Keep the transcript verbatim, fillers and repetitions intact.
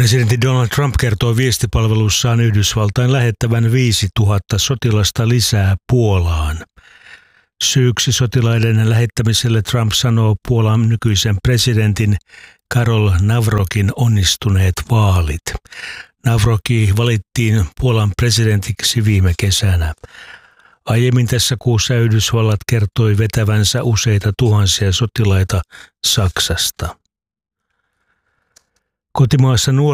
Presidentti Donald Trump kertoo viestipalvelussaan Yhdysvaltain lähettävän viisituhatta sotilasta lisää Puolaan. Syyksi sotilaiden lähettämiselle Trump sanoo Puolan nykyisen presidentin Karol Nawrockin onnistuneet vaalit. Nawrocki valittiin Puolan presidentiksi viime kesänä. Aiemmin tässä kuussa Yhdysvallat kertoi vetävänsä useita tuhansia sotilaita Saksasta. Kotimaassa nuori